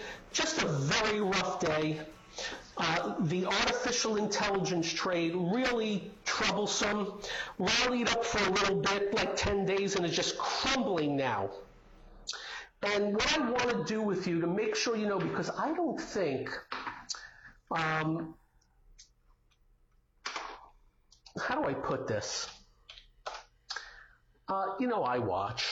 just a very rough day. The artificial intelligence trade really troublesome. Rallied up for a little bit, like 10 days, and is just crumbling now. And what I want to do with you to make sure you know, because I don't think, how do I put this? I watch.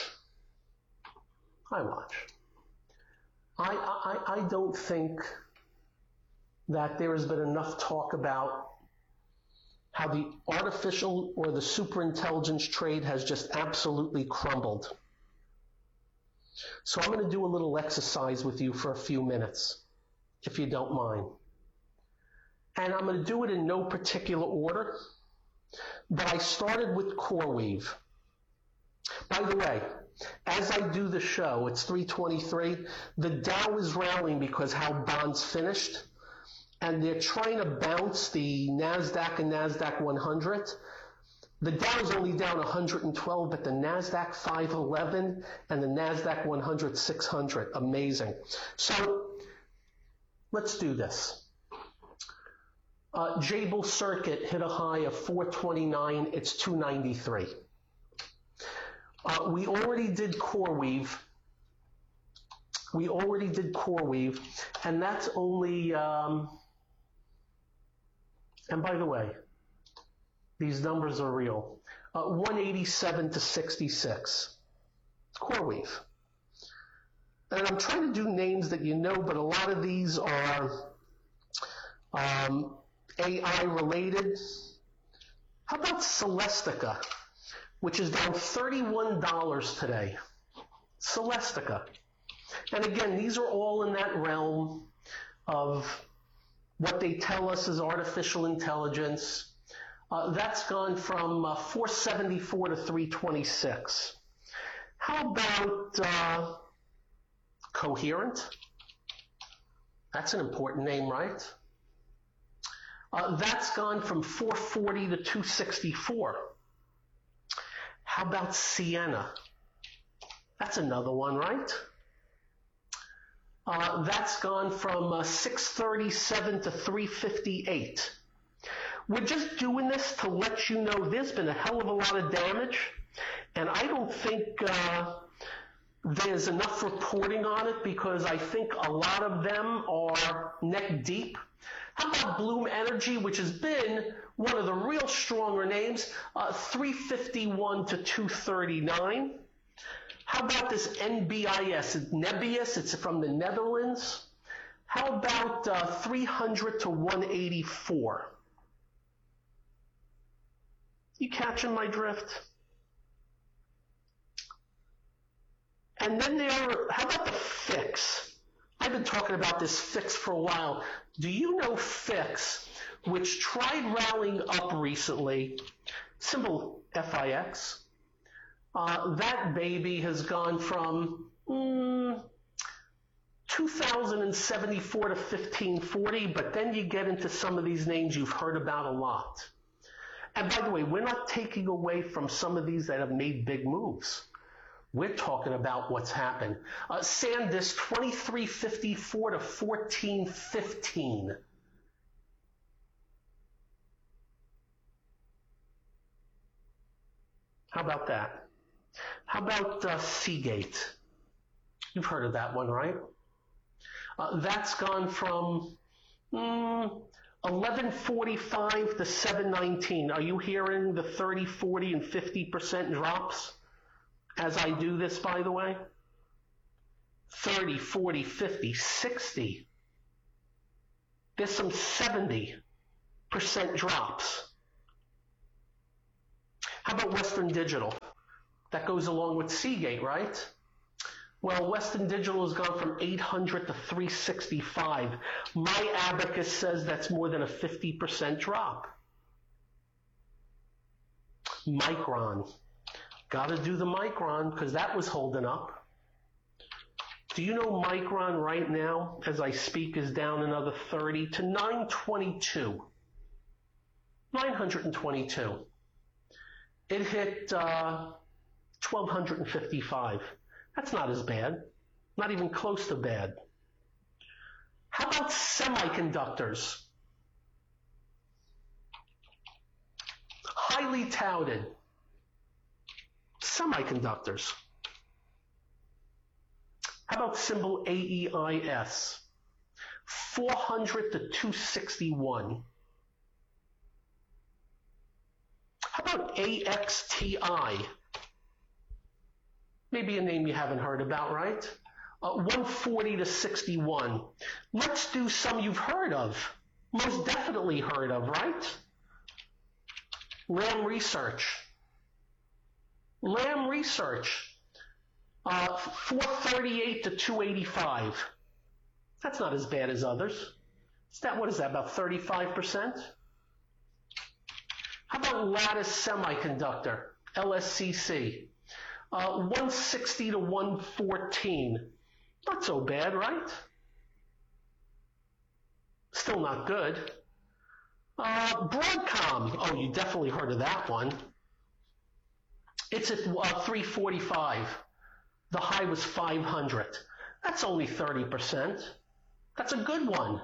I don't think that there has been enough talk about how the artificial or the superintelligence trade has just absolutely crumbled. So I'm going to do a little exercise with you for a few minutes, if you don't mind. And I'm going to do it in no particular order, but I started with CoreWeave. By the way, as I do the show, it's 3:23, the Dow is rallying because how bonds finished, and they're trying to bounce the NASDAQ and NASDAQ 100. The Dow is only down 112, but the NASDAQ 511 and the NASDAQ 100 600. Amazing. So let's do this. Jabil Circuit hit a high of 429. It's 293. We already did CoreWeave. And that's only, and by the way, these numbers are real. 187 to 66. CoreWeave. And I'm trying to do names that you know, but a lot of these are AI related. How about Celestica, which is down $31 today? Celestica. And again, these are all in that realm of what they tell us is artificial intelligence. That's gone from 474 to 326. How about Coherent? That's an important name, right? That's gone from 440 to 264. How about Sienna? That's another one, right? That's gone from 637 to 358. We're just doing this to let you know there's been a hell of a lot of damage, and I don't think there's enough reporting on it because I think a lot of them are neck deep. How about Bloom Energy, which has been one of the real stronger names, 351 to 239. How about this NBIS? It's Nebius, it's from the Netherlands. How about 300 to 184? You catching my drift? And then how about the FIX? I've been talking about this FIX for a while. Do you know FIX, which tried rallying up recently, symbol FIX, that baby has gone from 2,074 to 1,540, but then you get into some of these names you've heard about a lot. And by the way, we're not taking away from some of these that have made big moves. We're talking about what's happened. SanDisk, 2354 to 1415. How about that? How about Seagate? You've heard of that one, right? That's gone from 1145 to 719. Are you hearing the 30, 40, and 50% drops? As I do this, by the way, 30, 40, 50, 60. There's some 70% drops. How about Western Digital? That goes along with Seagate, right? Well, Western Digital has gone from 800 to 365. My abacus says that's more than a 50% drop. Micron. Got to do the Micron because that was holding up. Do you know Micron right now, as I speak, is down another 30 to 922? 922. It hit 1,255. That's not as bad. Not even close to bad. How about semiconductors? Highly touted. Semiconductors. How about symbol AEIS? 400 to 261. How about AXTI? Maybe a name you haven't heard about, right? 140 to 61. Let's do some you've heard of. Most definitely heard of, right? Lam Research. Lam Research. 438 to 285. That's not as bad as others. What is that, about 35%? How about Lattice Semiconductor, LSCC? 160 to 114. Not so bad, right? Still not good. Broadcom. Oh, you definitely heard of that one. It's at 345. The high was 500. That's only 30%. That's a good one.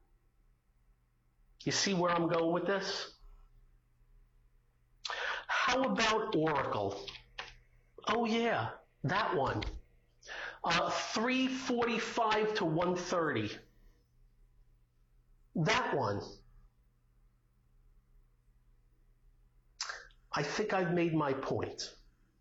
You see where I'm going with this? How about Oracle? Oh yeah, that one. 345 to 130. That one. I think I've made my point.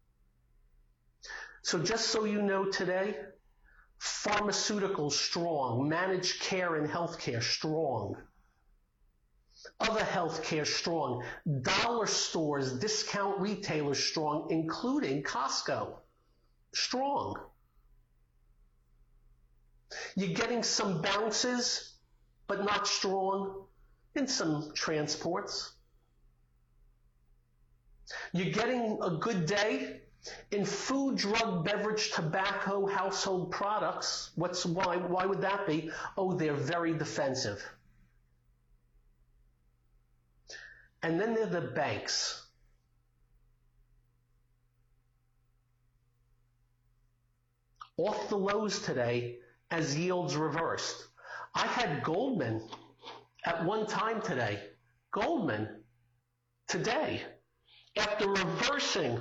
So just so you know today, pharmaceuticals strong, managed care and healthcare strong, other healthcare strong, dollar stores, discount retailers strong, including Costco, strong. You're getting some bounces, but not strong in some transports. You're getting a good day in food, drug, beverage, tobacco, household products. Why would that be? Oh, they're very defensive. And then there are the banks. Off the lows today as yields reversed. I had Goldman at one time today. Goldman today, after reversing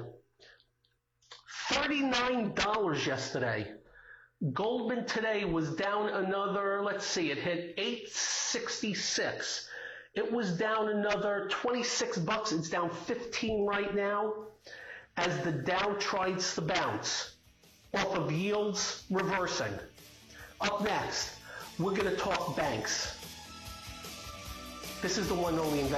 $39 yesterday, Goldman today was down another, let's see, it hit 866. It was down another 26 bucks. It's down 15 right now as the Dow tries to bounce off of yields reversing. Up next, we're going to talk banks. This is the one only investment.